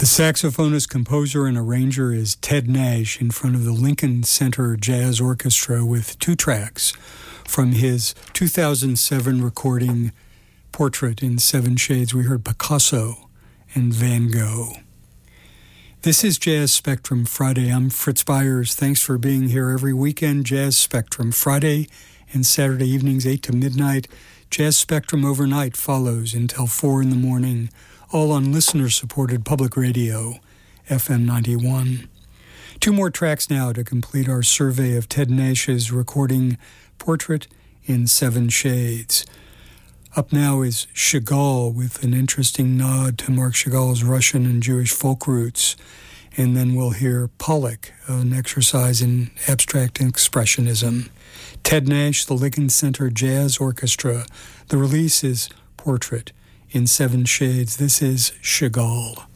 saxophonist, composer, and arranger is Ted Nash in front of the Lincoln Center Jazz Orchestra with 2 tracks from his 2007 recording Portrait in 7 Shades. We heard Picasso and Van Gogh. This is Jazz Spectrum Friday. I'm Fritz Byers. Thanks for being here every weekend. Jazz Spectrum Friday and Saturday evenings 8 to midnight. Jazz Spectrum overnight follows until 4 in the morning, all on listener-supported public radio, FM 91. 2 more tracks now to complete our survey of Ted Nash's recording Portrait in 7 Shades. Up now is Chagall with an interesting nod to Marc Chagall's Russian and Jewish folk roots. And then we'll hear Pollock, an exercise in abstract expressionism. Ted Nash, the Lincoln Center Jazz Orchestra. The release is Portrait in 7 Shades. This is Chagall.